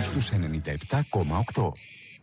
στους 97,8.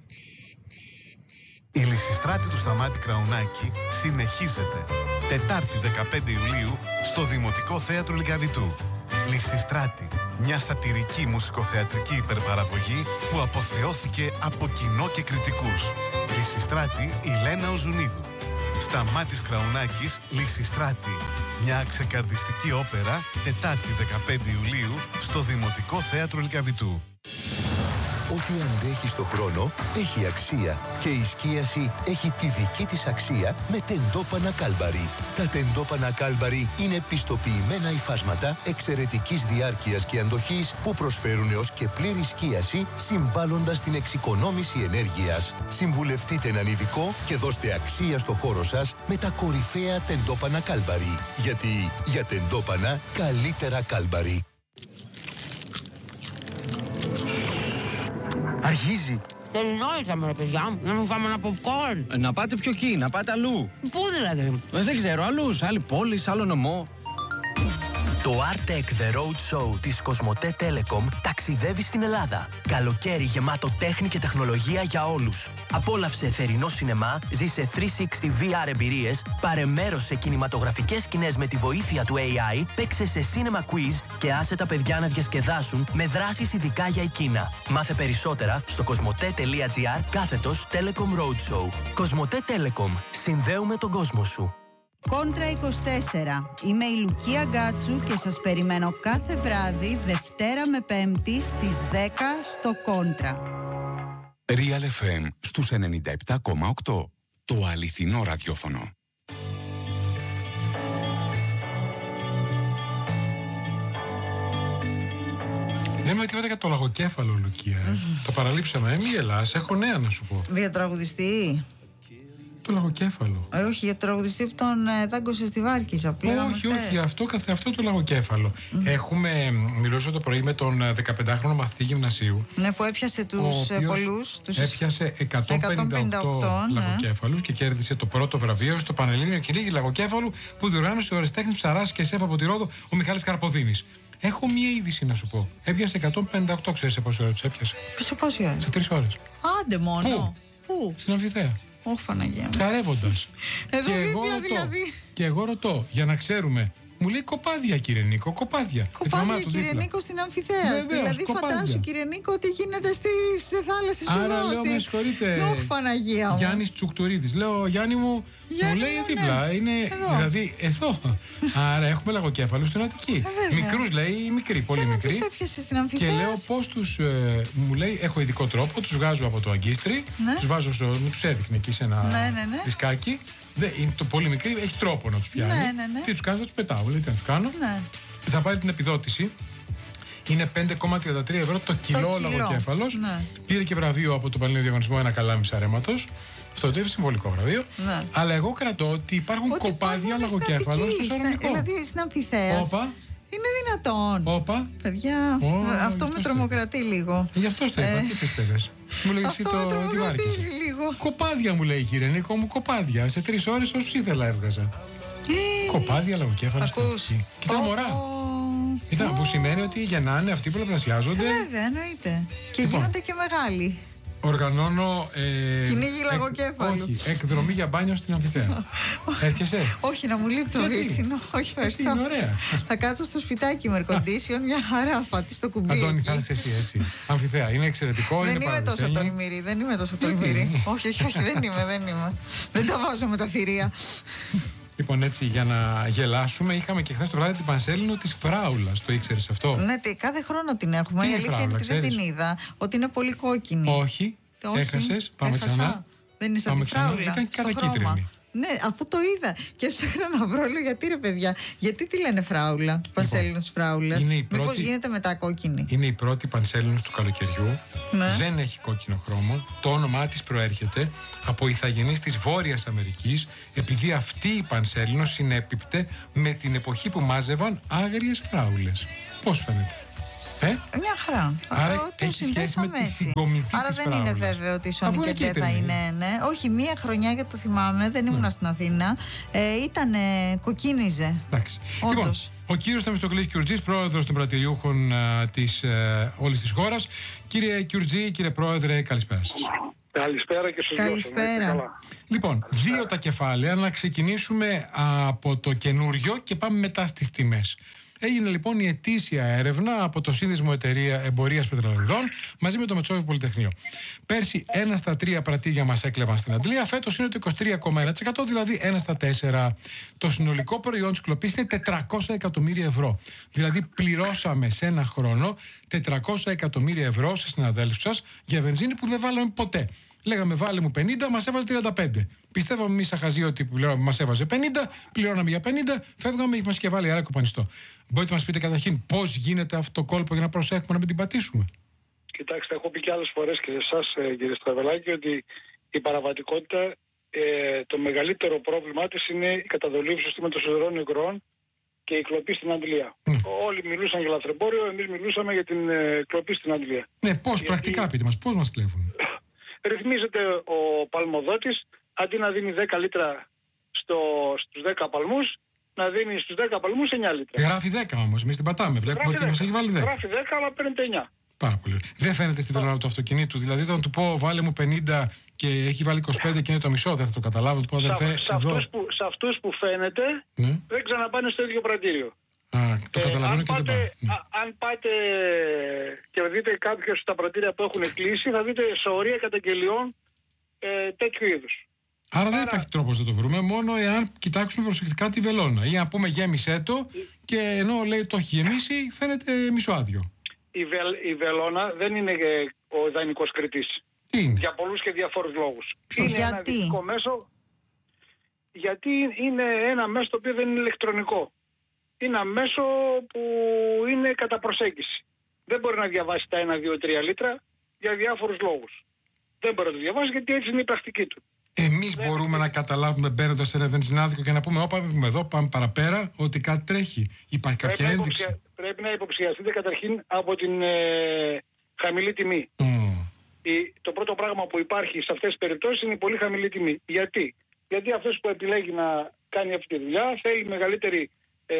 Η Λυσιστράτη του Σταμάτη Κραουνάκη συνεχίζεται. Τετάρτη 15 Ιουλίου στο Δημοτικό Θέατρο Λυκαβητού. Λυσιστράτη, μια σατιρική μουσικοθεατρική υπερπαραγωγή που αποθεώθηκε από κοινό και κριτικούς. Λυσιστράτη η Λένα Οζουνίδου. Σταμάτης Κραουνάκης, Λυσιστράτη. Μια ξεκαρδιστική όπερα, Τετάρτη 15 Ιουλίου στο Δημοτικό Θέατρο Λυκαβητού. Ό,τι αντέχει στο χρόνο έχει αξία και η σκίαση έχει τη δική της αξία με τεντόπανα Κάλμπαρι. Τα τεντόπανα Κάλμπαρι είναι πιστοποιημένα υφάσματα εξαιρετικής διάρκειας και αντοχής που προσφέρουν έως και πλήρη σκίαση συμβάλλοντας στην εξοικονόμηση ενέργειας. Συμβουλευτείτε έναν ειδικό και δώστε αξία στο χώρο σας με τα κορυφαία τεντόπανα Κάλμπαρι. Γιατί για τεντόπανα καλύτερα Κάλμπαρι. Αρχίζει. Τελειώσαμε ρε παιδιά, να μην φάμε ένα popcorn. Να πάτε πιο εκεί, να πάτε αλλού. Πού δηλαδή? Δεν ξέρω, αλλού, σε άλλη πόλη, σε άλλο νομό. Το Artec The Road Show της Κοσμοτέ Telecom ταξιδεύει στην Ελλάδα. Καλοκαίρι γεμάτο τέχνη και τεχνολογία για όλους. Απόλαυσε θερινό σινεμά, ζήσε 360 VR εμπειρίες, πάρε μέρος σε κινηματογραφικές σκηνές με τη βοήθεια του AI, παίξε σε cinema quiz και άσε τα παιδιά να διασκεδάσουν με δράσεις ειδικά για εκείνα. Μάθε περισσότερα στο κοσμοτέ.gr/Telecom Roadshow. Κοσμοτέ Telecom. Συνδέουμε τον κόσμο σου. Κόντρα 24. Είμαι η Λουκία Γκάτσου και σας περιμένω κάθε βράδυ, Δευτέρα με Πέμπτη στις 10 στο Κόντρα. Real FM στους 97,8. Το αληθινό ραδιόφωνο. Δεν με τίποτα για το λαγοκέφαλο, Λουκία. Το παραλείψαμε. Μη γελάς, έχω νέα να σου πω. Για τραγουδιστή. Το λαγοκέφαλο. Όχι, για τραγουδιστή που τον δάγκωσε στη Βάρκηζα. Όχι, αυτό το λαγοκέφαλο. Έχουμε μιλώσει το πρωί με τον 15χρονο μαθητή γυμνασίου. Ναι, που έπιασε τους πολλούς. Έπιασε 158 λαγοκέφαλους και κέρδισε το πρώτο βραβείο στο Πανελλήνιο Κυνήγι Λαγοκέφαλου που διοργάνωσε ο Αριστέχνης Ψαράς και σεφ από τη Ρόδο ο Μιχάλης Καρποδίνης. Έχω μία είδηση να σου πω. Έπιασε 158, ξέρεις σε πόση ώρα τους έπιασε? Σε πόση ώρα? Σε 3 ώρες. Άντε μόνο. Πού? Στην Αμφιθέα. Ωχ, Παναγία. Ψαρεύοντας. Εδώ δίπλα δηλαδή. Και εγώ ρωτώ, για να ξέρουμε. Μου λέει κοπάδια, κύριε Νίκο, κοπάδια. Κοπάδια, κύριε Νίκο, στην Αμφιθέα. Δηλαδή, φαντάσου, κύριε Νίκο, ότι γίνεται στις θάλασσες εδώ. Άρα λέω, με συγχωρείτε. Ωχ, Παναγία μου. Γιάννης Τσουκτουρίδης. Λέω, Γιάννη μου, μου λέει δίπλα. Είναι εδώ. Δηλαδή, εδώ. Άρα έχουμε λαγοκέφαλους στην Αττική. Μικρούς λέει, μικροί, πολύ μικροί. Τους έπιασε στην Αμφιθέα. Και λέω πώς τους. Μου λέει, έχω ειδικό τρόπο, τους βγάζω από το αγκίστρι. Τους βάζω, μου τους έδειχνε εκεί σε ένα δισκάκι. Είναι το πολύ μικρή, έχει τρόπο να τους πιάνει. Τι τους κάνω, θα τους πετάω. Λέει, τι να τους κάνω. Θα πάρει την επιδότηση. Είναι 5,33 ευρώ το κιλό λαγοκέφαλος. Πήρε και βραβείο από το Πανελλήνιο Διαγωνισμό ένα καλάμι ψαρέματος. Στο είναι συμβολικό βραβείο. Αλλά εγώ κρατώ ότι υπάρχουν κοπάδια λαγοκέφαλος στο Σαλονικό. Δηλαδή στην Αμφιθέα. Είναι δυνατόν. Όπα. Παιδιά, αυτό με τρομοκρατεί λίγο. Γι' αυτό το είπα, τι πιστεύεις? Μου λέει εσύ αυτό με τρομοκρατεί λίγο. Κοπάδια μου λέει, κύριε Νίκο μου, κοπάδια. Σε 3 ώρες όσους ήθελα έβγαζα. Κοπάδια, λαγοκέφαλα στην Αμφιθέα. Κοίτα μωρά. Ήταν που σημαίνει ότι γεννάνε αυτοί που πολλαπλασιάζονται. Βέβαια, εννοείται. Και γίνονται και μεγάλοι. Οργανώνω. Κυνήγι λαγοκέφαλου. Όχι, εκδρομή για μπάνιο στην Αμφιθέα. Έρχεσαι? Όχι, να μου λείπει το βύσινο. Όχι, ευχαριστώ. Είναι ωραία. Θα κάτσω στο σπιτάκι με air condition, μια χαρά. Πατήσει το κουμπί. Αντώνη, θα είσαι εσύ έτσι. Αμφιθέα, είναι εξαιρετικό. Δεν είμαι τόσο τολμηρή. Δεν είμαι τόσο τολμηρή. Όχι, δεν είμαι. Δεν τα βάζω με τα θηρία. Λοιπόν, έτσι για να γελάσουμε, είχαμε και χθες το βράδυ την Πανσέλινο της Φράουλας. Το ήξερες αυτό? Ναι, κάθε χρόνο την έχουμε. Η αλήθεια είναι ότι δεν την είδα. Ότι είναι πολύ κόκκινη. Όχι. Έχασες. Πάμε ξανά. Δεν είναι σαν τη Φράουλα. Ήταν κατακίτρινη. Ναι, αφού το είδα. Και ψάχνα να βρω, λέω, γιατί ρε παιδιά, γιατί τη λένε Φράουλα, Πανσέλινος Φράουλας? Μήπως γίνεται μετά κόκκινη? Είναι η πρώτη Πανσέλινος του καλοκαιριού. Ναι. Δεν έχει κόκκινο χρώμα. Το όνομά της προέρχεται από ηθαγενείς της Βόρειας Αμερικής, επειδή αυτή η Πανσέλινος συνέπιπτε με την εποχή που μάζευαν άγριες φράουλες. Πώς φαίνεται? Μια χαρά. Άρα έχει σχέση με τη συγκομιδή. Άρα δεν είναι βέβαιο ότι η Sony και θα είναι. Ναι. Όχι, μία χρονιά, γιατί το θυμάμαι, δεν ήμουν στην Αθήνα. Κοκκίνιζε. Εντάξει. Όντως. Λοιπόν, ο κύριος Θεμιστοκλής Κιουρτζής, πρόεδρος των πρατηριούχων όλης της χώρας. Κύριε Κιουρτζή, κύριε Πρόεδρε, καλησπέρα σας. Καλησπέρα και στους Καλησπέρα. Λοιπόν, δύο τα κεφάλαια, να ξεκινήσουμε από το καινούριο και πάμε μετά στις τιμές. Έγινε λοιπόν η ετήσια έρευνα από το Σύνδεσμο Εταιρεία Εμπορίας Πετρελαιοδών μαζί με το Μετσόβιο Πολυτεχνείο. Πέρσι 1 στα 3 πρατήρια μας έκλεβαν στην Αντλία, φέτος είναι το 23,1%, δηλαδή 1 στα 4. Το συνολικό προϊόν της κλοπής είναι 400 εκατομμύρια ευρώ. Δηλαδή πληρώσαμε σε ένα χρόνο 400 εκατομμύρια ευρώ σε συναδέλφους σας για βενζίνη που δεν βάλαμε ποτέ. Λέγαμε βάλε μου 50, μας έβαζε 35. Πιστεύαμε εμείς αχαζοί ότι μας έβαζε 50, πληρώναμε για 50, φεύγαμε, μας είχε βάλει αέρα κοπανιστό. Μπορείτε να μας πείτε καταρχήν πώς γίνεται αυτό το κόλπο για να προσέχουμε να μην την πατήσουμε? Κοιτάξτε, έχω πει και άλλες φορές και σε εσάς, κύριε Στραβελάκη, ότι η παραβατικότητα, το μεγαλύτερο πρόβλημά της είναι η καταδολή του συστήματος σιδηρών υγρών και η κλοπή στην Αντλία. Όλοι μιλούσαν για λαθρεμπόριο, εμείς μιλούσαμε για την κλοπή στην Αντλία. Ναι, πώς, πρακτικά πείτε μας, πώς μας κλέβουν? Ρυθμίζεται ο παλμοδότης, αντί να δίνει 10 λίτρα στους 10 παλμούς, να δίνει στους 10 παλμούς 9 λίτρα. Γράφει 10 όμως, εμείς την πατάμε, βλέπουμε ότι μας έχει βάλει 10. Γράφει 10, αλλά παίρνει 9. Πάρα πολύ. Δεν φαίνεται στη βελόνα του αυτοκινήτου. Δηλαδή, όταν του πω βάλε μου 50 και έχει βάλει 25 και είναι το μισό, δεν θα το καταλάβω. Του πω αδερφέ, σε αυτούς που φαίνεται, δεν ξαναπάνε στο ίδιο πρατήριο. Το καταλαβαίνω και δεν πάω. Αν πάτε και δείτε κάποιους στα πρατήρια που έχουν κλείσει, θα δείτε σωρία καταγγελιών τέτοιου είδους. Άρα δεν υπάρχει τρόπος να το βρούμε, μόνο εάν κοιτάξουμε προσεκτικά τη βελόνα. Ή να πούμε γέμισέ το και ενώ λέει το έχει γεμίσει, φαίνεται μισοάδιο. Η βελόνα δεν είναι ο ιδανικός κριτής. Τι είναι? Για πολλούς και διαφόρους λόγους. Είναι ένα δυτικό μέσο, γιατί είναι ένα μέσο το οποίο δεν είναι ηλεκτρονικό. Είναι ένα μέσο που είναι κατά προσέγγιση. Δεν μπορεί να διαβάσει τα 1, 2, 3 λίτρα για διάφορους λόγους. Δεν μπορεί να το διαβάσει γιατί έτσι είναι η πρακτική του. Εμείς μπορούμε να καταλάβουμε μπαίνοντας σε ένα βενζινάδικο και να πούμε εδώ πάμε παραπέρα ότι κάτι τρέχει? Υπάρχει κάποια ένδειξη? Πρέπει να υποψιαστείτε καταρχήν από την χαμηλή τιμή. Το πρώτο πράγμα που υπάρχει σε αυτές τις περιπτώσεις είναι η πολύ χαμηλή τιμή. Γιατί αυτός που επιλέγει να κάνει αυτή τη δουλειά θέλει μεγαλύτερη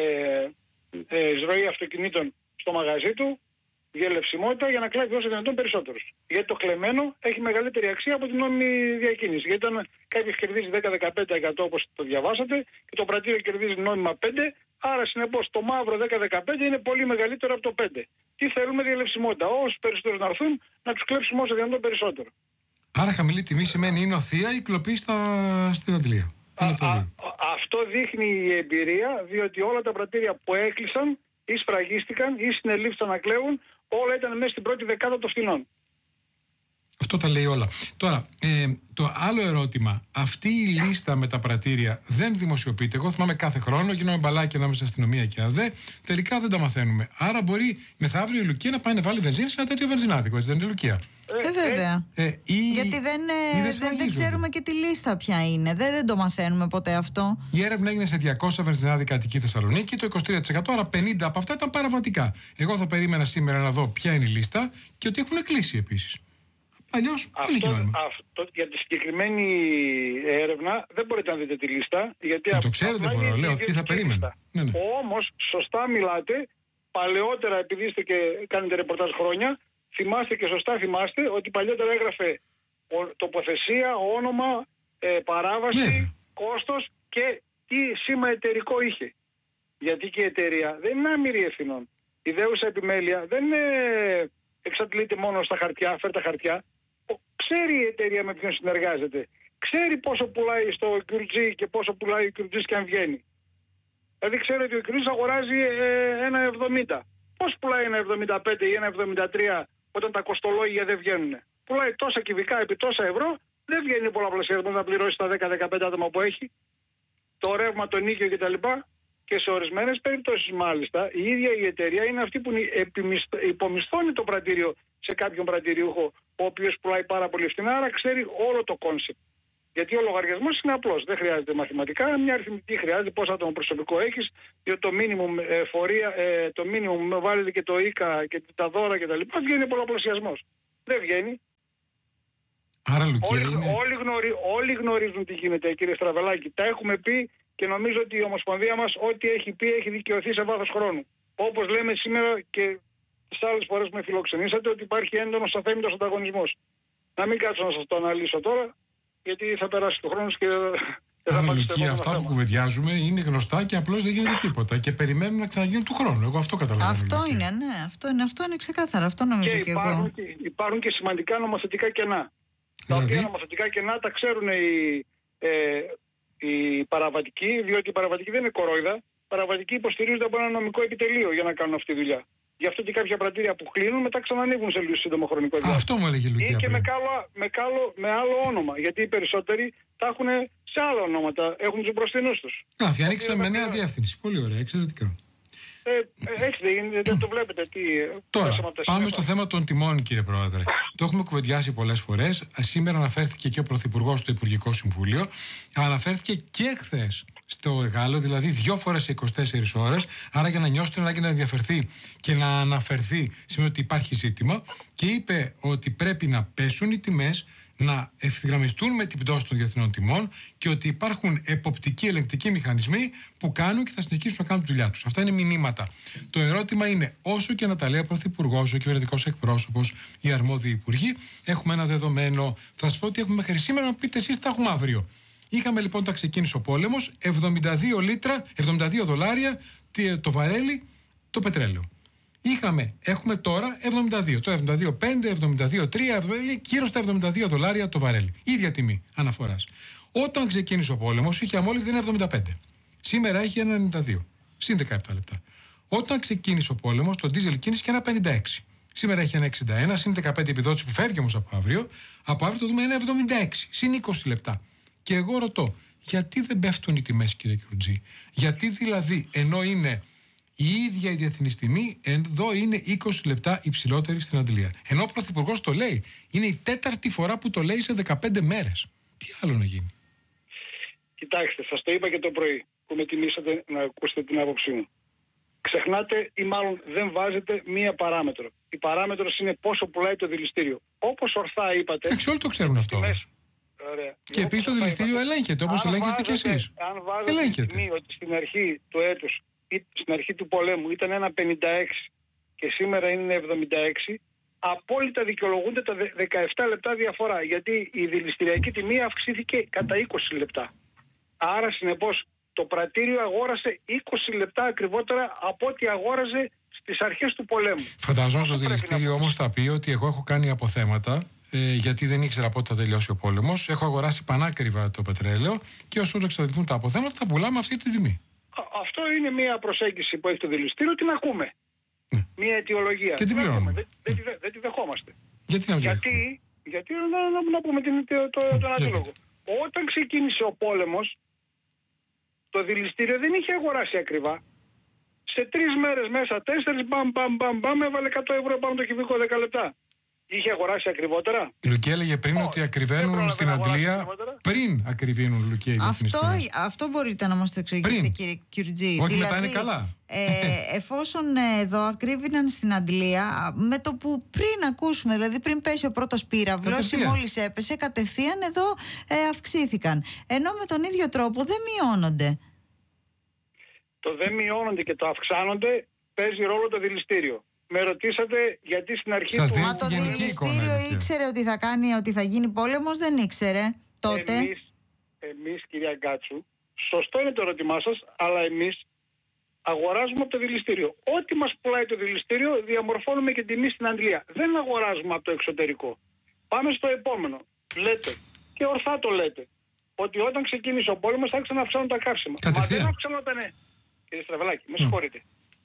ροή αυτοκινήτων στο μαγαζί του, διελευσιμότητα, για να κλέβει όσο δυνατόν περισσότερους. Γιατί το κλεμμένο έχει μεγαλύτερη αξία από την νόμιμη διακίνηση. Γιατί όταν κάποιος κερδίζει 10-15% όπως το διαβάσατε και το πρατήριο κερδίζει νόμιμα 5%, άρα συνεπώς το μαύρο 10-15% είναι πολύ μεγαλύτερο από το 5%. Τι θέλουμε? Διελευσιμότητα. Όσους περισσότερους να έρθουν, να τους κλέψουμε όσο δυνατόν περισσότερο. Άρα χαμηλή τιμή σημαίνει είναι οθεία η κλοπή στην Αντλία. Αυτό δείχνει η εμπειρία, διότι όλα τα πρατήρια που έκλεισαν ή σφραγίστηκαν ή συνελήφθησαν να κλέβουν, όλα ήταν μέσα στην πρώτη δεκάδα των φθηνών. Αυτό τα λέει όλα. Τώρα, το άλλο ερώτημα. Αυτή η λίστα με τα πρατήρια δεν δημοσιοποιείται. Εγώ θυμάμαι κάθε χρόνο γίνομαι μπαλάκι ανάμεσα στην αστυνομία και ΑΔΕ. Τελικά δεν τα μαθαίνουμε. Άρα μπορεί μεθαύριο η Λουκία να πάει να βάλει βενζίνη σε ένα τέτοιο βενζινάδικο. Έτσι δεν είναι, Λουκία? Βέβαια. Γιατί δεν ξέρουμε και τη λίστα ποια είναι. Δεν το μαθαίνουμε ποτέ αυτό. Η έρευνα έγινε σε 200 βενζινάδικα Αττική Θεσσαλονίκη, το 23%, άρα 50 από αυτά ήταν παραβατικά. Εγώ θα περίμενα σήμερα να δω ποια είναι η λίστα και ότι έχουν κλείσει επίσης. Αλλιώς, για τη συγκεκριμένη έρευνα δεν μπορείτε να δείτε τη λίστα. Γιατί το ξέρετε, μπορώ, λέω, τι θα περίμενα. Ναι. Όμως, σωστά μιλάτε. Παλαιότερα, επειδή είστε και κάνετε ρεπορτάζ χρόνια, θυμάστε και σωστά θυμάστε ότι παλιότερα έγραφε τοποθεσία, όνομα, παράβαση, κόστος και τι σήμα εταιρικό είχε. Γιατί και η εταιρεία δεν είναι άμυρη ευθυνών. Η δέουσα επιμέλεια δεν εξαντλείται μόνο στα χαρτιά, φέρ τα χαρτιά. Ξέρει η εταιρεία με ποιον συνεργάζεται. Ξέρει πόσο πουλάει στο Κιουρτζή και πόσο πουλάει ο Κιουρτζής και αν βγαίνει. Δηλαδή ξέρει ότι ο Κιουρτζής αγοράζει 1,70. Πώς πουλάει 1,75 ή 1,73 όταν τα κοστολόγια δεν βγαίνουν? Πουλάει τόσα κυβικά επί τόσα ευρώ, δεν βγαίνει πολλαπλασιασμό να πληρώσει τα 10-15 άτομα που έχει. Το ρεύμα, το νίκιο κτλ. Και σε ορισμένες περιπτώσεις μάλιστα η ίδια η εταιρεία είναι αυτή που υπομισθώνει το πρατήριο σε κάποιον πρατηριούχο, ο οποίος πουλάει πάρα πολύ φθηνά, άρα ξέρει όλο το κόνσεπτ. Γιατί ο λογαριασμός είναι απλός. Δεν χρειάζεται μαθηματικά. Μια αριθμητική χρειάζεται πόσο άτομο προσωπικό έχεις. Διότι το minimum φορεία, το minimum βάλετε και το ΙΚΑ και τα δώρα κτλ. Βγαίνει πολλαπλασιασμός. Δεν βγαίνει. Άρα, Λουκία, όλοι γνωρίζουν τι γίνεται, κύριε Στραβελάκη. Τα έχουμε πει και νομίζω ότι η Ομοσπονδία μας ό,τι έχει πει έχει δικαιωθεί σε βάθος χρόνου. Όπως λέμε σήμερα και τις άλλες φορές που με φιλοξενήσατε, ότι υπάρχει έντονος αθέμητος ανταγωνισμός. Να μην κάτσω να σας το αναλύσω τώρα, γιατί θα περάσει το χρόνος και θα Άρα, Λουκία, αυτά που κουβεντιάζουμε είναι γνωστά και απλώς δεν γίνεται τίποτα. Και περιμένουμε να ξαναγίνουν του χρόνου. Εγώ αυτό καταλαβαίνω. Αυτό είναι, ναι. Αυτό είναι ξεκάθαρο. Αυτό νομίζω και εγώ. Υπάρχουν και σημαντικά νομοθετικά κενά. Τα οποία νομοθετικά κενά τα ξέρουν οι παραβατικοί, διότι οι παραβατικοί δεν είναι κορόιδα. Οι παραβατικοί υποστηρίζονται από ένα νομικό επιτελείο για να κάνουν αυτή τη δουλειά. Γι' αυτό και κάποια πρατήρια που κλείνουν μετά ξανανοίγουν σε λίγο σύντομο χρονικό διάστημα. Αυτό μου έλεγε η Λουκία. Ή και με άλλο όνομα. Γιατί οι περισσότεροι τα έχουν σε άλλα ονόματα. Έχουν τους μπροστινούς τους. Άφη, ανοίξαμε με νέα διεύθυνση. Πολύ ωραία, εξαιρετικά. Δεν το βλέπετε τι. Τώρα, πάμε στο θέμα των τιμών, κύριε Πρόεδρε. Το έχουμε κουβεντιάσει πολλές φορές. Σήμερα αναφέρθηκε και ο Πρωθυπουργός στο Υπουργικό Συμβούλιο. Αναφέρθηκε και χθες στο Εγάλο, δηλαδή 2 φορές σε 24 ώρες. Άρα, για να νιώσει την ανάγκη να ενδιαφερθεί και να αναφερθεί, σημαίνει ότι υπάρχει ζήτημα. Και είπε ότι πρέπει να πέσουν οι τιμές, να ευθυγραμμιστούν με την πτώση των διεθνών τιμών και ότι υπάρχουν εποπτικοί ελεγκτικοί μηχανισμοί που κάνουν και θα συνεχίσουν να κάνουν τη δουλειά τους. Αυτά είναι μηνύματα. Το ερώτημα είναι, όσο και να τα λέει ο Πρωθυπουργός, ο κυβερνητικός εκπρόσωπος, οι αρμόδιοι υπουργοί, έχουμε ένα δεδομένο. Θα σας πω ότι έχουμε μέχρι σήμερα, να πείτε εσείς, τα έχουμε αύριο. Είχαμε λοιπόν όταν ξεκίνησε ο πόλεμος, 72 δολάρια το βαρέλι το πετρέλαιο. Έχουμε τώρα 72, το 72,5, 72,3, γύρω στα 72 δολάρια το βαρέλι. Ίδια τιμή αναφοράς. Όταν ξεκίνησε ο πόλεμος είχε αμόλυβδη 75. Σήμερα έχει 1,92. Συν 17 λεπτά. Όταν ξεκίνησε ο πόλεμος το ντίζελ κίνησε και 1,56. Σήμερα έχει 1,61, συν 15 επιδότηση που φεύγει όμως από αύριο. Από αύριο το δούμε 1,76, συν 20 λεπτά. Και εγώ ρωτώ, γιατί δεν πέφτουν οι τιμές, κύριε Κιουρτζή? Γιατί δηλαδή, ενώ είναι η ίδια η διεθνής τιμή, εδώ είναι 20 λεπτά υψηλότερη στην Αντλία. Ενώ ο Πρωθυπουργός το λέει. Είναι η 4η φορά που το λέει σε 15 μέρες. Τι άλλο να γίνει? Κοιτάξτε, σας το είπα και το πρωί που με τιμήσατε να ακούσετε την άποψή μου. Ξεχνάτε ή μάλλον δεν βάζετε μία παράμετρο. Η παράμετρος είναι πόσο πουλάει το δηληστήριο. Όπως ορθά είπατε. Όλοι το ξέρουν αυτό. Ωραία. Και επίσης το δηληστήριο ελέγχεται, όπως το ελέγχεστε κι εσείς. Αν βάζετε τιμή ότι στην αρχή του έτους ή στην αρχή του πολέμου ήταν 1,56 και σήμερα είναι 76, απόλυτα δικαιολογούνται τα 17 λεπτά διαφορά. Γιατί η δηληστηριακή τιμή αυξήθηκε κατά 20 λεπτά. Άρα συνεπώς το πρατήριο αγόρασε 20 λεπτά ακριβότερα από ό,τι αγόραζε στις αρχές του πολέμου. Φαντάζομαι το δηληστήριο όμως θα πει ότι εγώ έχω κάνει αποθέματα. Γιατί δεν ήξερα πότε θα τελειώσει ο πόλεμος. Έχω αγοράσει πανάκριβα το πετρέλαιο και όσο εξαντληθούν τα αποθέματα θα πουλάμε αυτή τη τιμή. Αυτό είναι μια προσέγγιση που έχει το δηληστήριο, την ακούμε. Μια αιτιολογία. Και την πληρώνουμε. Δεν τη δεχόμαστε. Γιατί να μην Γιατί να πούμε τον αντίλογο. Όταν ξεκίνησε ο πόλεμος, το δηληστήριο δεν είχε αγοράσει ακριβά. Σε 3 μέρες μέσα, 4, μπαμ, έβαλε 100 ευρώ πάνω το κυβικό 10 λεπτά. Είχε αγοράσει ακριβότερα. Η Λουκία έλεγε πριν ότι ακριβένουν στην Αντλία. Πριν ακριβήνουν, Λουκία, οι διεθνείς τιμές. Αυτό μπορείτε να μας το εξηγήσετε, κύριε Κιουρτζή. Όχι, μετά είναι καλά. Εφόσον εδώ ακρίβηναν στην Αντλία, με το που πριν ακούσουμε, δηλαδή πριν πέσει ο πρώτος πύραυλος, ή μόλις έπεσε, κατευθείαν εδώ αυξήθηκαν. Ενώ με τον ίδιο τρόπο δεν μειώνονται. Το δεν μειώνονται και το αυξάνονται παίζει ρόλο το δηληστήριο. Με ρωτήσατε γιατί στην αρχή Μα το δηληστήριο ήξερε ότι θα γίνει πόλεμος, δεν ήξερε τότε. Εμείς, κυρία Γκάτσου, σωστό είναι το ερώτημά σας, αλλά εμείς αγοράζουμε από το δηληστήριο. Ό,τι μας πουλάει το δηληστήριο διαμορφώνουμε και τιμή στην Αγγλία. Δεν αγοράζουμε από το εξωτερικό. Πάμε στο επόμενο. Λέτε, και ορθά το λέτε, ότι όταν ξεκίνησε ο πόλεμος θα άρχισαν να αυξάνουν τα καύσιμα. Μα δεν αυξανότανε. Κύριε Στραβελάκη, με συγχωρείτε.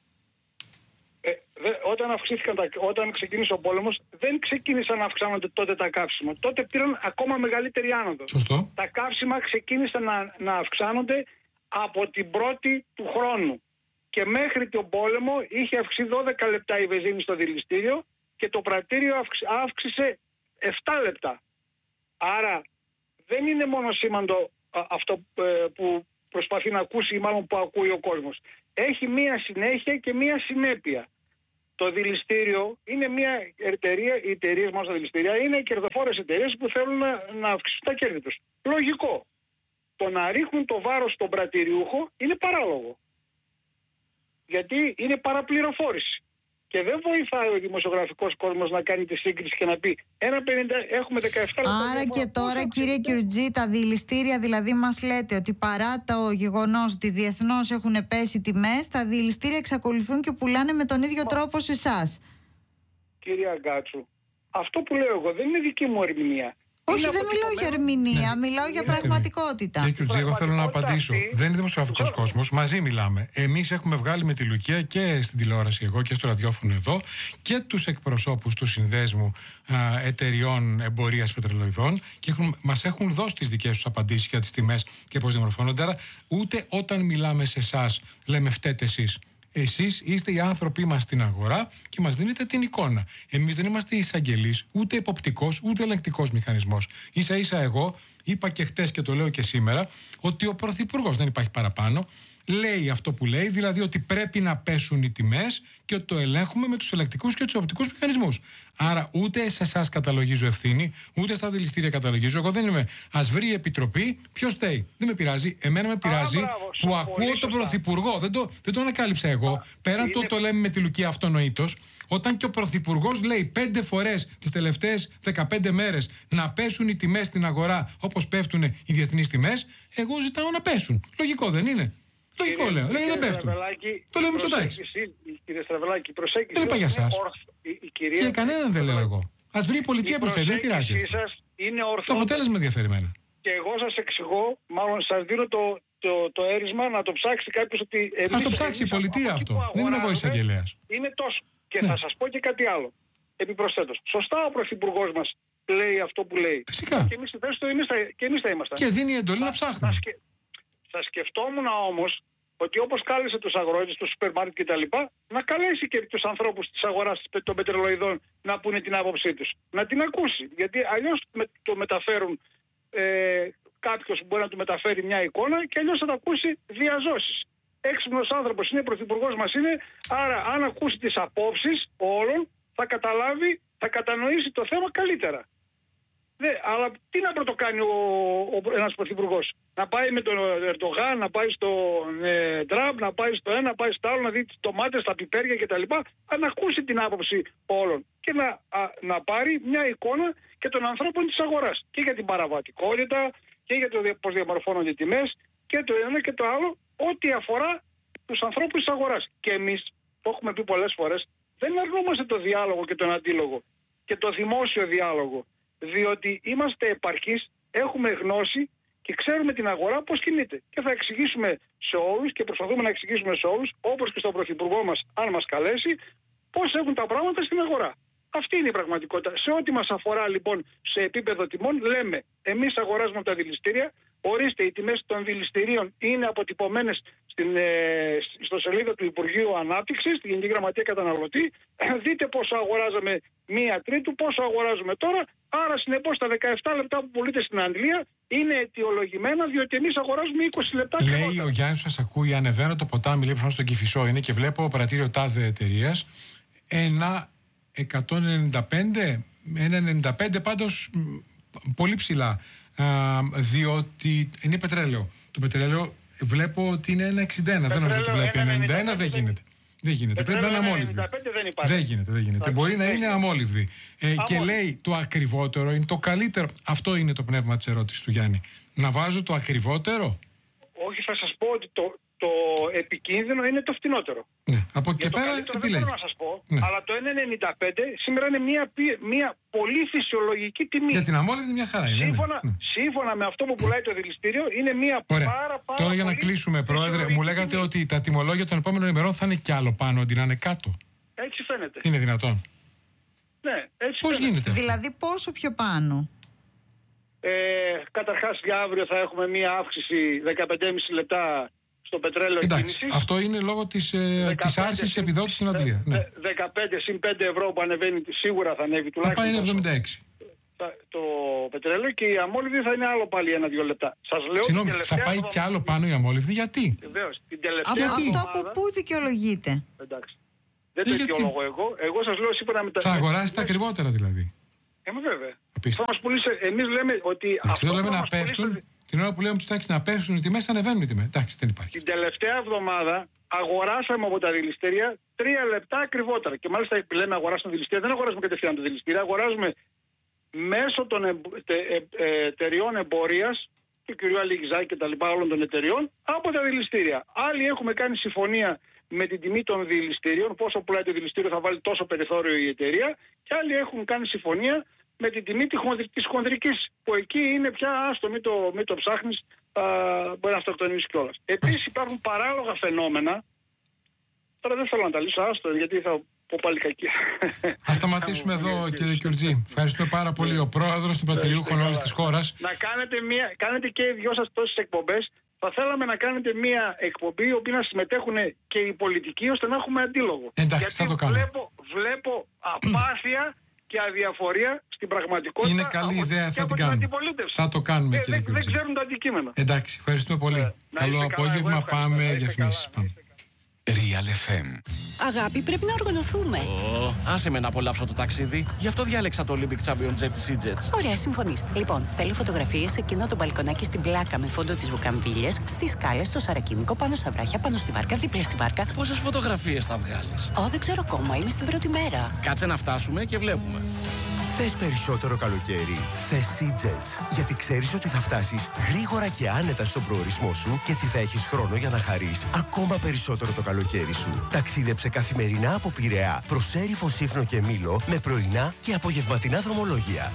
Όταν ξεκίνησε ο πόλεμος, δεν ξεκίνησαν να αυξάνονται τότε τα καύσιμα. Τότε πήραν ακόμα μεγαλύτερη άνοδο. Σωστό. Τα καύσιμα ξεκίνησαν να αυξάνονται από την 1η του χρόνου. Και μέχρι τον πόλεμο είχε αυξηθεί 12 λεπτά η βενζίνη στο δηληστήριο και το πρατήριο αύξησε 7 λεπτά. Άρα δεν είναι μόνο σήμαντο αυτό που προσπαθεί να ακούσει ή μάλλον που ακούει ο κόσμος. Έχει μία συνέχεια και μία συνέπεια. Το δηληστήριο είναι μια εταιρεία, οι εταιρείες μας στα δηληστήρια είναι κερδοφόρες εταιρείες που θέλουν να αυξήσουν τα κέρδη τους. Λογικό. Το να ρίχνουν το βάρος στον πρατηριούχο είναι παράλογο. Γιατί είναι παραπληροφόρηση. Και δεν βοηθάει ο δημοσιογραφικός κόσμος να κάνει τη σύγκριση και να πει 1,50 έχουμε 17 λεπτά. Άρα και τώρα, κύριε Κιουρτζή, τα δηληστήρια δηλαδή μας λέτε ότι παρά το γεγονός ότι διεθνώς έχουν πέσει τιμές, τα δηληστήρια εξακολουθούν και πουλάνε με τον ίδιο τρόπο σε εσάς. Κύριε Αγκάτσου, αυτό που λέω εγώ δεν είναι δική μου ερμηνεία. Όχι, δεν μιλάω για ερμηνεία, μιλάω για πραγματικότητα. Κύριε Κιουρτζή, εγώ θέλω να απαντήσω. Δεν είναι δημοσιογραφικός κόσμος, μαζί μιλάμε. Εμείς έχουμε βγάλει με τη Λουκία και στην τηλεόραση, εγώ και στο ραδιόφωνο εδώ, και τους εκπροσώπους του Συνδέσμου Εταιριών Εμπορίας Πετρελοειδών και μας έχουν δώσει τις δικές τους απαντήσεις για τις τιμές και πώς διαμορφώνονται. Άρα, ούτε όταν μιλάμε σε εσάς λέμε φταίτε εσείς. Εσείς είστε οι άνθρωποι μας στην αγορά και μας δίνετε την εικόνα. Εμείς δεν είμαστε εισαγγελείς, ούτε εποπτικός, ούτε ελεγκτικός μηχανισμός. Ίσα-ίσα εγώ είπα και χτες και το λέω και σήμερα ότι ο Πρωθυπουργός, δεν υπάρχει παραπάνω, λέει αυτό που λέει, δηλαδή ότι πρέπει να πέσουν οι τιμές και ότι το ελέγχουμε με τους ελεγκτικούς και τους εποπτικούς μηχανισμούς. Άρα ούτε σε εσάς καταλογίζω ευθύνη, ούτε στα δηληστήρια καταλογίζω. Εγώ δεν είμαι. Ας βρει η Επιτροπή ποιος φταίει. Δεν με πειράζει. Εμένα με πειράζει που ακούω τον Πρωθυπουργό. Δεν το ανακάλυψα εγώ. Πέραν το λέμε με τη Λουκία αυτονοήτως. Όταν και ο Πρωθυπουργός λέει 5 φορές τις τελευταίες 15 μέρες να πέσουν οι τιμές στην αγορά όπως πέφτουν οι διεθνείς τιμές, εγώ ζητάω να πέσουν. Λογικό δεν είναι? Λογικό λέω. Λέει δεν πέφτουν. Το λέμε Μητσοτάκης. Κύριε Στραβελάκη, προσέγγιση. Δεν είπα για εσάς. Και κανέναν δεν λέω εγώ. Ας βρει η πολιτεία προς δεν πειράζει. Το αποτέλεσμα ενδιαφέρει εμένα. Και εγώ σας εξηγώ, μάλλον σας δίνω το έρισμα να το ψάξει κάποιος ότι. Ας το ψάξει η πολιτεία αυτό. Δεν είμαι εγώ εισαγγελέας. Είναι τόσο. Και θα σας πω και κάτι άλλο. Επιπροσθέτως. Σωστά ο Πρωθυπουργός μας λέει αυτό που λέει. Φυσικά. Και εμείς θα ήμασταν. Και δίνει εντολή να ψάχνουμε. Θα σκεφτόμουν όμως ότι όπως κάλεσε τους αγρότες, τους σούπερ μάρκετ κτλ., να καλέσει και τους ανθρώπους της αγοράς των πετρελοειδών να πούνε την άποψή τους. Να την ακούσει. Γιατί αλλιώς το μεταφέρουν κάποιος που μπορεί να του μεταφέρει μια εικόνα και αλλιώς θα το ακούσει διαζώσεις. Έξυπνος άνθρωπος είναι, πρωθυπουργός μας είναι, άρα αν ακούσει τις απόψεις όλων θα καταλάβει, θα κατανοήσει το θέμα καλύτερα. Αλλά τι να πρωτοκάνει ένας πρωθυπουργός? Να πάει με τον Ερντογάν, να πάει στον Τραμπ, να πάει στο ένα, να πάει στο άλλο, να δει τις ντομάτες, τα πιπέρια κτλ. Να ακούσει την άποψη όλων και να πάρει μια εικόνα και των ανθρώπων της αγοράς. Και για την παραβατικότητα και για το πώς διαμορφώνονται οι τιμές και το ένα και το άλλο, ό,τι αφορά τους ανθρώπους της αγοράς. Και εμείς, το έχουμε πει πολλές φορές, δεν αρνούμαστε το διάλογο και τον αντίλογο και το δημόσιο διάλογο. Διότι είμαστε επαρκείς, έχουμε γνώση και ξέρουμε την αγορά πώς κινείται. Και θα εξηγήσουμε σε όλους και προσπαθούμε να εξηγήσουμε σε όλους, όπως και στον Πρωθυπουργό μας, αν μας καλέσει, πώς έχουν τα πράγματα στην αγορά. Αυτή είναι η πραγματικότητα. Σε ό,τι μας αφορά λοιπόν σε επίπεδο τιμών, λέμε εμείς αγοράζουμε από τα δηληστήρια. Ορίστε, οι τιμές των δηληστηρίων είναι αποτυπωμένες στο σελίδα του Υπουργείου Ανάπτυξης, στη Γενική Γραμματεία Καταναλωτή. Δείτε πόσο αγοράζαμε 1 Τρίτου, πόσο αγοράζουμε τώρα. Άρα, συνεπώς, τα 17 λεπτά που πουλείτε στην Αγγλία είναι αιτιολογημένα, διότι εμείς αγοράζουμε 20 λεπτά. Λέει ο Γιάννης, σας ακούει, ανεβαίνω το ποτάμι, λέει προφανώς στον Κηφισό είναι και βλέπω πρατήριο τάδε εταιρείας. 1,95 πάντως πολύ ψηλά. Διότι είναι πετρέλαιο. Το πετρέλαιο βλέπω ότι είναι 1,61. Δεν νομίζω ότι βλέπει 1,91. Δεν γίνεται. Δεν γίνεται. Πρέπει να είναι αμόλυβδη. Δεν γίνεται. Μπορεί να είναι αμόλυβδη. Και λέει το ακριβότερο είναι το καλύτερο. Αυτό είναι το πνεύμα της ερώτησης του Γιάννη. Να βάζω το ακριβότερο. Όχι, θα σας πω ότι το επικίνδυνο είναι το φτηνότερο. Ναι. Από εκεί και πέρα δεν θέλω να σας πω, ναι. Αλλά το 1,95 σήμερα είναι μια πολύ φυσιολογική τιμή. Για την αμόλυβδη μια χαρά είναι. Σύμφωνα με αυτό που πουλάει το δηληστήριο, είναι μια πάρα Τώρα για να κλείσουμε, Πρόεδρε, μου λέγατε ότι τα τιμολόγια των επόμενων ημερών θα είναι κι άλλο πάνω αντί να είναι κάτω. Έτσι φαίνεται. Είναι δυνατόν? Ναι, έτσι πώς φαίνεται. γίνεται? Δηλαδή πόσο πιο πάνω? Καταρχάς για αύριο θα έχουμε μια αύξηση 15,5 λεπτά στο πετρέλαιο κίνησης. Αυτό είναι λόγω της άρσης επιδότησης στην Αντλία. Ναι. 15 συν 5 ευρώ που ανεβαίνει, σίγουρα θα ανέβει τουλάχιστον. Θα πάει 76. το πετρέλαιο και η αμόλυβδη θα είναι άλλο πάλι 1-2 λεπτά. Σας λέω. Συγγνώμη, θα πάει κι άλλο πάνω η αμόλυβδη, γιατί? Βεβαίως. Την τελευταία αυτό από πού δικαιολογείται? Εντάξει. Δεν το δικαιολογώ εγώ. Εγώ σας λέω σήμερα θα αγοράσει τα ακριβότερα δηλαδή. Βέβαια. Θα μας πουλήσει. Εμείς λέμε ότι. Αυτό λέμε να πέφτουν. Την ώρα που λέμε τους τάξεις να πέφτουν οι τιμές, ανεβαίνουν οι τιμές. Εντάξει, δεν υπάρχει. Την τελευταία εβδομάδα αγοράσαμε από τα δηληστήρια 3 λεπτά ακριβότερα. Και μάλιστα λέμε αγοράσαμε δηληστήρια, δεν αγοράζουμε κατευθείαν το δηληστήρια, αγοράζουμε μέσω των εταιριών εμπορίας, του κ. Αλιγιζάκη και τα λοιπά, όλων των εταιριών, από τα δηληστήρια. Άλλοι έχουμε κάνει συμφωνία με την τιμή των δηληστήριων, πόσο πουλάει το δηληστήριο θα βάλει τόσο περιθώριο η εταιρεία, και άλλοι έχουν κάνει συμφωνία με την τιμή της χονδρικής, που εκεί είναι πια άστο, μην το ψάχνεις, μπορεί να αυτοκτονήσεις κιόλας. Επίσης υπάρχουν παράλογα φαινόμενα, τώρα δεν θέλω να τα λύσω, άστο, γιατί θα πω πάλι κακία. Ας σταματήσουμε εδώ, κύριε Κιουρτζή. Ευχαριστούμε πάρα πολύ. Ο πρόεδρος των πρατηριούχων όλης της χώρας. Να κάνετε και οι δυο σας τόσες εκπομπές. Θα θέλαμε να κάνετε μια εκπομπή, η οποία να συμμετέχουν και οι πολιτικοί, ώστε να έχουμε αντίλογο. Εντάξει, γιατί θα το κάνουμε. Βλέπω απάθεια και αδιαφορία στην πραγματικότητα. Είναι καλή ιδέα, θα την κάνουμε. Θα το κάνουμε, κύριε Κιουρτζή. Δεν ξέρουν το αντικείμενο. Εντάξει, ευχαριστούμε πολύ. Καλό απόγευμα, πάμε διαφημίσεις. Real FM. Αγάπη, πρέπει να οργανωθούμε. Άσε με να απολαύσω το ταξίδι. Γι' αυτό διάλεξα το Olympic Champion Jet Sea-Jets. Ωραία, συμφωνείς. Λοιπόν, θέλω φωτογραφίες σε εκείνο το μπαλκονάκι στην πλάκα με φόντο τις βουκαμβίλιες, στις σκάλες, στο σαρακίνικο, πάνω στα βράχια, πάνω στη βάρκα, δίπλα στη βάρκα. Πόσες φωτογραφίες θα βγάλεις? Δεν ξέρω ακόμα, είμαι στην πρώτη μέρα. Κάτσε να φτάσουμε και βλέπουμε. Θες περισσότερο καλοκαίρι? Θες Sea-Jets. Γιατί ξέρεις ότι θα φτάσεις γρήγορα και άνετα στον προορισμό σου και έτσι θα έχεις χρόνο για να χαρείς ακόμα περισσότερο το καλοκαίρι σου. Ταξίδεψε καθημερινά από Πειραιά προς Έριφο, Σύφνο και Μήλο με πρωινά και απογευματινά δρομολόγια.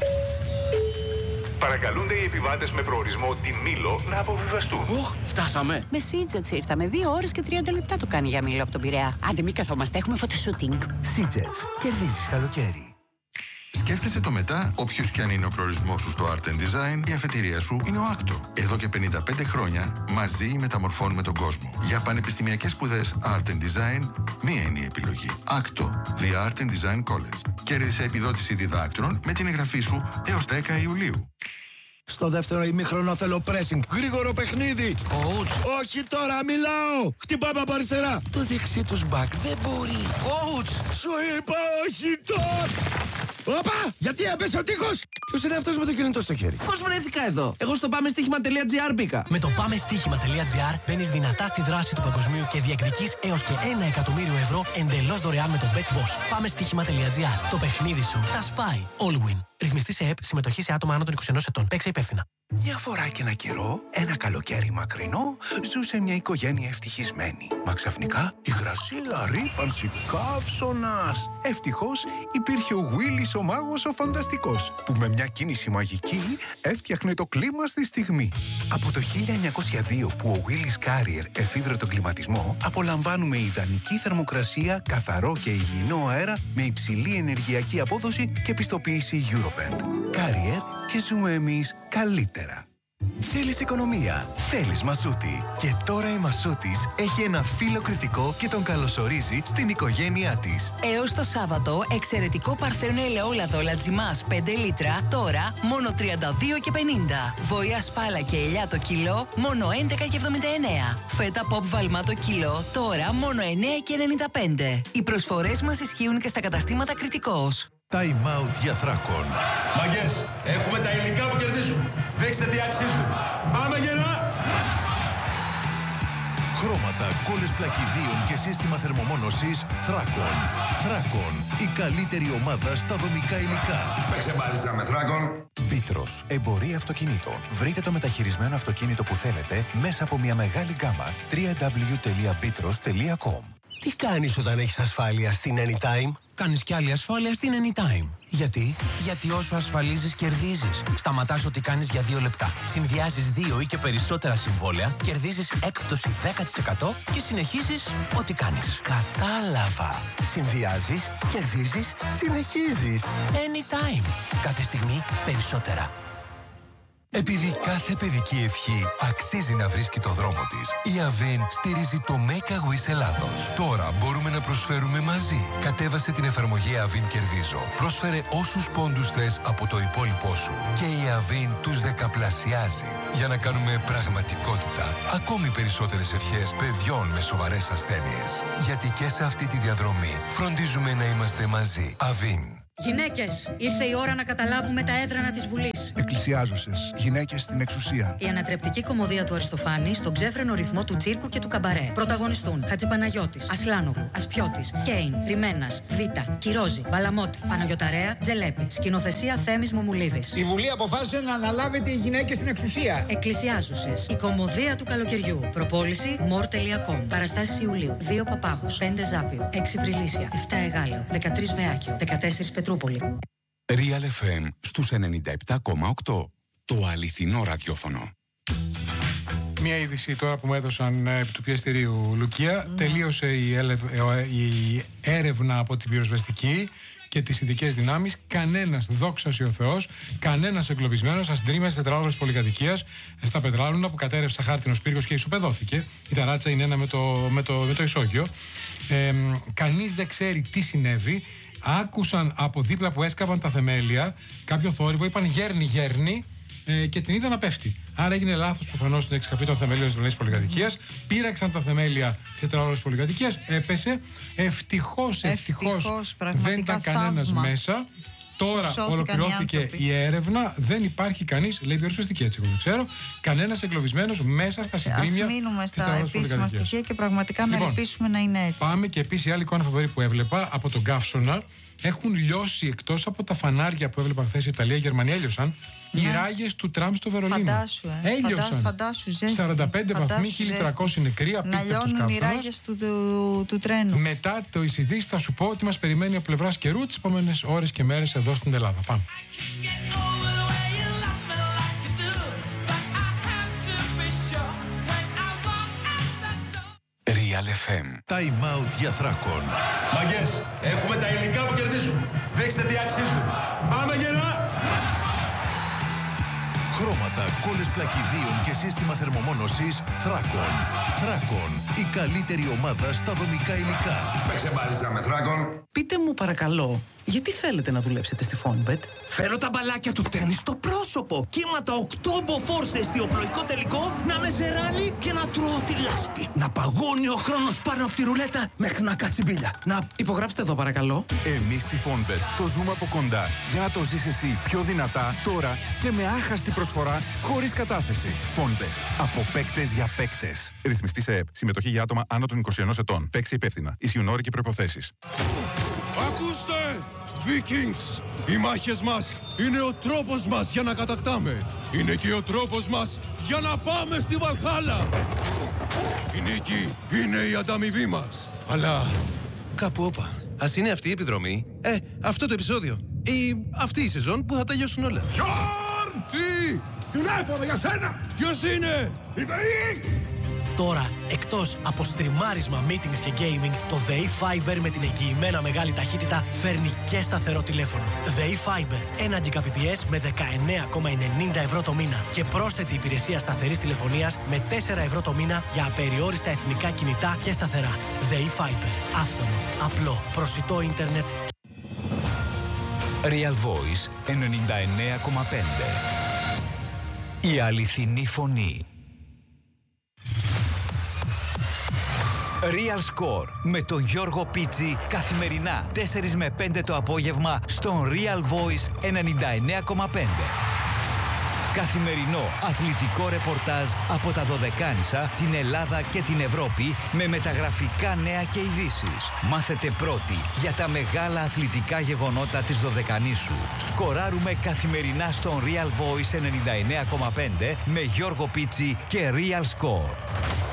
Παρακαλούνται οι επιβάτες με προορισμό τη Μήλο να αποβιβαστούν. Φτάσαμε. Με Sea-Jets ήρθαμε. 2 ώρες και 30 λεπτά το κάνει για Μήλο από τον Πειραιά. Άντε, μην καθόμαστε, έχουμε φωτοσούτινγκ. Sea-Jets. Κερδίζεις καλοκαίρι. Σκέφτεσαι το μετά, όποιος κι αν είναι ο προορισμός σου στο Art Design, η αφετηρία σου είναι ο Άκτο. Εδώ και 55 χρόνια μαζί μεταμορφώνουμε τον κόσμο. Για πανεπιστημιακές σπουδές Art Design, μία είναι η επιλογή. Άκτο, The Art Design College. Κέρδισε επιδότηση διδάκτρων με την εγγραφή σου έως 10 Ιουλίου. Στο δεύτερο ημίχρονο θέλω pressing. Γρήγορο παιχνίδι. Coach. Όχι τώρα, μιλάω. Χτυπάμε από αριστερά. Το δεξί τους μπακ δεν μπορεί. Coach. Σου είπα όχι τώρα. Όπα! Γιατί έπεσε ο τείχος! Ποιος είναι αυτός με το κινητό στο χέρι? Πώς βρέθηκα εδώ? Εγώ στο πάμεστοίχημα.gr μπήκα. Με το πάμεστοίχημα.gr μπαίνεις δυνατά στη δράση του παγκοσμίου και διεκδικείς έως και 1 εκατομμύριο ευρώ εντελώς δωρεάν με το BetBoss. Πάμεστοίχημα.gr. Το παιχνίδι σου τα σπάει. All win. Ρυθμιστή σε ΕΠ, συμμετοχή σε άτομα άνω των 21 ετών. Παίξε υπεύθυνα. Μια φορά και ένα καιρό, ένα καλοκαίρι μακρινό, ζούσε μια οικογένεια ευτυχισμένη. Μα ξαφνικά, υγρασία, ρύπανση, καύσωνας. Ευτυχώς υπήρχε ο Willis ο μάγος ο φανταστικός, που με μια κίνηση μαγική έφτιαχνε το κλίμα στη στιγμή. Από το 1902 που ο Willis Carrier εφήβρε τον κλιματισμό, απολαμβάνουμε ιδανική θερμοκρασία, καθαρό και υγιεινό αέρα με υψηλή ενεργειακή απόδοση και πιστοποίηση Eurovent. Carrier, και ζούμε εμείς καλύτερα. Θέλεις οικονομία, θέλεις Μασούτη. Και τώρα η Μασούτης έχει ένα φίλο κριτικό και τον καλωσορίζει στην οικογένειά της. Έως το Σάββατο, εξαιρετικό παρθένο ελαιόλαδο Λατζιμάς 5 λίτρα, τώρα μόνο 32,50. Βοήα σπάλα και ελιά το κιλό, μόνο 11,79. Φέτα pop βαλμά το κιλό, τώρα μόνο 9,95. Οι προσφορές μας ισχύουν και στα καταστήματα Κριτικός. Time out για Θράκον. Μαγκές, έχουμε τα υλικά που κερδίζουν. Δείξτε τι αξίζουν. Πάμε γερά! Χρώματα, κόλλες πλακιδίων και σύστημα θερμομόνωσης Θράκον. Θράκον, η καλύτερη ομάδα στα δομικά υλικά. Παίξε μπάλιτσα με Θράκον. Πίτρος, εμπορία αυτοκινήτων. Βρείτε το μεταχειρισμένο αυτοκίνητο που θέλετε μέσα από μια μεγάλη γκάμα. www.pitros.com. Τι κάνεις όταν έχεις ασφάλεια στην Anytime? Κάνεις κι άλλη ασφάλεια στην Anytime. Γιατί? Γιατί όσο ασφαλίζεις, κερδίζεις. Σταματάς ό,τι κάνεις για 2 λεπτά. Συνδυάζεις 2 ή και περισσότερα συμβόλαια, κερδίζεις έκπτωση 10% και συνεχίζεις ό,τι κάνεις. Κατάλαβα. Συνδυάζεις, κερδίζεις, συνεχίζεις. Anytime. Κάθε στιγμή περισσότερα. Επειδή κάθε παιδική ευχή αξίζει να βρίσκει το δρόμο της, η Avin στηρίζει το Make a Wish Ελλάδος. Τώρα μπορούμε να προσφέρουμε μαζί. Κατέβασε την εφαρμογή Avin Κερδίζω. Πρόσφερε όσους πόντους θες από το υπόλοιπό σου. Και η Avin τους δεκαπλασιάζει. Για να κάνουμε πραγματικότητα ακόμη περισσότερες ευχές παιδιών με σοβαρές ασθένειες. Γιατί και σε αυτή τη διαδρομή φροντίζουμε να είμαστε μαζί. Avin. Γυναίκες, ήρθε η ώρα να καταλάβουμε τα έδρανα της Βουλής. Εκκλησιάζουσες, γυναίκες στην εξουσία. Η ανατρεπτική κομμωδία του Αριστοφάνη στον ξέφρενο ρυθμό του τσίρκου και του καμπαρέ. Πρωταγωνιστούν Χατζηπαναγιώτης, Ασλάνογλου, Ασπιώτης, Κέιν, Ρημένας, Βίτα, Κυρόζη, Μπαλαμότη, Παναγιωταρέα, Τζελέπη. Σκηνοθεσία Θέμης Μομουλίδης. Η Βουλή αποφάσισε να αναλάβετε οι γυναίκες στην εξουσία. Εκκλησιάζουσες, η κομμωδία του καλοκαιριού. Προπόληση more.com. Παραστάσεις Ιουλίου. 2 Παπάγους, 5 Ζάπιο, 6 Βρυλίσια, 7 Εγάλεο, 13 Βεάκιο, 14 Πετρούπολη. Real FM στους 97,8. Το αληθινό ραδιόφωνο. Μια είδηση τώρα που μου έδωσαν επί του πιεστηρίου Λουκία. Τελείωσε η έρευνα από την πυροσβεστική και τις ειδικές δυνάμεις. Κανένας, δόξα ο Θεός, κανένας εγκλωβισμένος αστρίμια στις 4ώρες πολυκατοικίας στα Πετράλουνα που κατέρευσε χάρτινος πύργος και ισοπεδώθηκε. Η ταράτσα είναι ένα με το ισόγειο. Κανείς δεν ξέρει τι συνέβη. Άκουσαν από δίπλα που έσκαβαν τα θεμέλια κάποιο θόρυβο, είπαν γέρνει και την είδαν να πέφτει. Άρα έγινε λάθος προφανώς στην εξκαφή των θεμελίων της διπλανής πολυκατοικίας. Πήραξαν τα θεμέλια στις 4ώρες πολυκατοικίας, έπεσε. Ευτυχώς δεν ήταν κανένας μέσα. Τώρα ολοκληρώθηκε η έρευνα. Δεν υπάρχει κανείς, λέει πυροσβεστική, έτσι εγώ δεν ξέρω, κανένας εγκλωβισμένος μέσα στα συντρίμμια. Ας μείνουμε στα επίσημα στοιχεία και πραγματικά να ελπίσουμε να είναι έτσι. Πάμε και επίσης η άλλη εικόνα φοβερή που έβλεπα από τον Καύσωνα. Έχουν λιώσει, εκτός από τα φανάρια που έβλεπα χθες η Ιταλία, η Γερμανία έλειωσαν. Ναι. Οι ράγες του τραμ στο Βερολίνο. Φαντάσου, έλειωσαν. Φαντάσου, ζέστη. 45 βαθμοί, 1.300 νεκροί. Να λιώνουν οι ράγες του τρένου. Μετά το εισηδής θα σου πω ότι μας περιμένει από πλευράς καιρού τις επόμενες ώρες και μέρες εδώ στην Ελλάδα. Πάμε. Real FM. Time out για Θράκον. Μαγκές, έχουμε τα υλικά που κερδίζουν. Δείξτε τι αξίζουν. Πάμε γερά! Χρώματα, κόλλες πλακιδίων και σύστημα θερμομόνωσης Θράκον. Θράκον, η καλύτερη ομάδα στα δομικά υλικά. Παίξε μπάλιτσα με Θράκον. Πείτε μου παρακαλώ, γιατί θέλετε να δουλέψετε στη Fonbet? Θέλω τα μπαλάκια του τέννις στο πρόσωπο. Κύματα 8 μποφόρ σε εστιοπλοϊκό τελικό, να με ζεράνει και να τρώω τη λάσπη. Να παγώνει ο χρόνος πάνω από τη ρουλέτα μέχρι να κάτσει μπίλια. Να υπογράψτε εδώ παρακαλώ. Εμείς στη Fonbet το ζούμε από κοντά για να το ζεις εσύ πιο δυνατά τώρα και με άχαστη προσφορά χωρίς κατάθεση. Fonbet. Από παίκτες για παίκτες. Ρυθμιστή σε ΕΠ. Συμμετοχή για άτομα άνω των 21 ετών. Παίξει υπεύθυνα. Ισχύουν όροι και προϋποθέσεις. Ακούστε! Vikings! Οι μάχες μας είναι ο τρόπος μας για να κατακτάμε. Είναι και ο τρόπος μας για να πάμε στη Βαλχάλα. Η νίκη είναι η ανταμοιβή μας. Αλλά κάπου όπα. Ας είναι αυτή η επιδρομή. Αυτό το επεισόδιο. Ή αυτή η σεζόν που θα τελειώσουν όλα. Γιόρν! Τι! Τηλέφωνο για σένα! Ποιος είναι? Η ΔΕΗ! Τώρα, εκτός από στριμάρισμα, meetings και gaming, το ΔΕΗ Fiber με την εγγυημένα μεγάλη ταχύτητα φέρνει και σταθερό τηλέφωνο. ΔΕΗ Fiber, 1 Gbps με 19,90 ευρώ το μήνα και πρόσθετη υπηρεσία σταθερής τηλεφωνίας με 4 ευρώ το μήνα για απεριόριστα εθνικά κινητά και σταθερά. ΔΕΗ Fiber, άφθονο, απλό, προσιτό ίντερνετ. Real Voice 99,5. Η αληθινή φωνή. Real Score με τον Γιώργο Πίτσι καθημερινά 4 με 5 το απόγευμα στον Real Voice 99,5. Καθημερινό αθλητικό ρεπορτάζ από τα Δωδεκάνησα, την Ελλάδα και την Ευρώπη με μεταγραφικά νέα και ειδήσεις. Μάθετε πρώτοι για τα μεγάλα αθλητικά γεγονότα της Δωδεκανήσου. Σκοράρουμε καθημερινά στον Real Voice 99,5 με Γιώργο Πίτσι και Real Score.